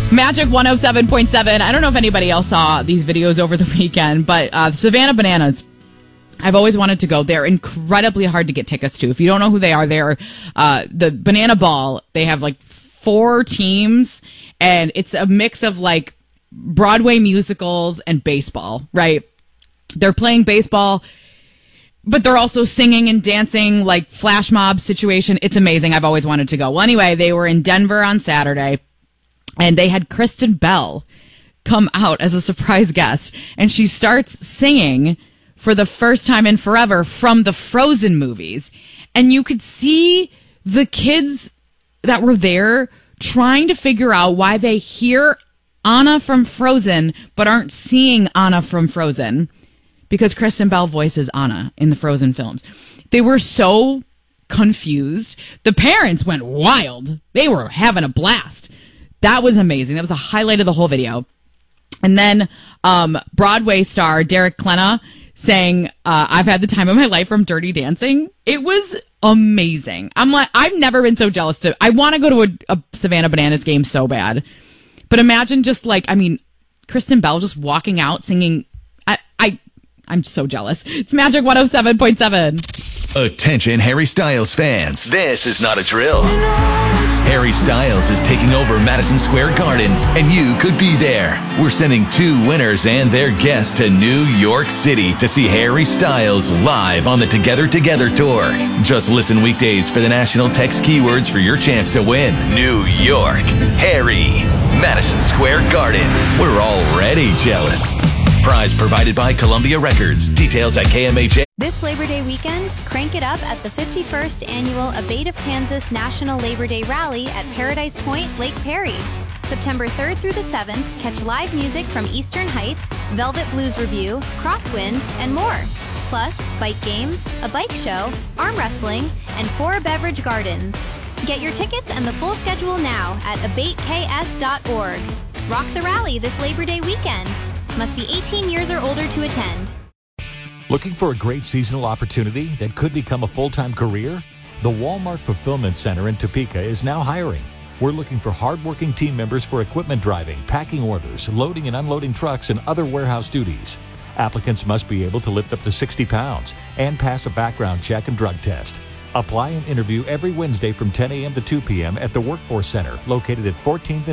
Magic 107.7. I don't know if anybody else saw these videos over the weekend, but Savannah Bananas. I've always wanted to go. They're incredibly hard to get tickets to. If you don't know who they are, they're the Banana Ball. They have like 4 teams, and it's a mix of like Broadway musicals and baseball, right? They're playing baseball, but they're also singing and dancing, like flash mob situation. It's amazing. I've always wanted to go. Well, anyway, they were in Denver on Saturday, and they had Kristen Bell come out as a surprise guest, and she starts singing for the first time in forever from the Frozen movies. And you could see the kids that were there trying to figure out why they hear Anna from Frozen but aren't seeing Anna from Frozen, because Kristen Bell voices Anna in the Frozen films. They were so confused. The parents went wild. They were having a blast. That was amazing. That was the highlight of the whole video. And then Broadway star Derek Klena saying, I've had the time of my life from Dirty Dancing. It was amazing. I'm like, I've never been so jealous. I want to go to a Savannah Bananas game so bad. But imagine just like, I mean, Kristen Bell just walking out singing. I'm so jealous. It's Magic 107.7. Attention Harry Styles fans. This is not a drill. Harry Styles is taking over Madison Square Garden, and you could be there. We're sending 2 winners and their guests to New York City to see Harry Styles live on the Together Together Tour. Just listen weekdays for the national text keywords for your chance to win. New York, Harry, Madison Square Garden. We're already jealous. Prize provided by Columbia Records. Details at KMHA. This Labor Day weekend, crank it up at the 51st Annual Abate of Kansas National Labor Day Rally at Paradise Point, Lake Perry. September 3rd through the 7th, catch live music from Eastern Heights, Velvet Blues Review, Crosswind, and more. Plus, bike games, a bike show, arm wrestling, and 4 beverage gardens. Get your tickets and the full schedule now at abateks.org. Rock the rally this Labor Day weekend. Must be 18 years or older to attend. Looking for a great seasonal opportunity that could become a full-time career? The Walmart Fulfillment Center in Topeka is now hiring. We're looking for hardworking team members for equipment driving, packing orders, loading and unloading trucks, and other warehouse duties. Applicants must be able to lift up to 60 pounds and pass a background check and drug test. Apply and interview every Wednesday from 10 a.m. to 2 p.m. at the Workforce Center, located at 14th and